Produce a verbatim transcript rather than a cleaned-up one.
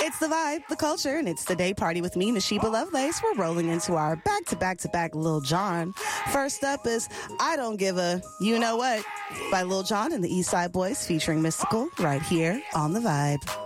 It's the vibe, the culture, and it's the day party with me, Nashiba Lovelace. We're rolling into our back-to-back-to-back Lil Jon. First up is I Don't Give a You Know What by Lil Jon and the East Side Boys featuring Mystical right here on The Vibe.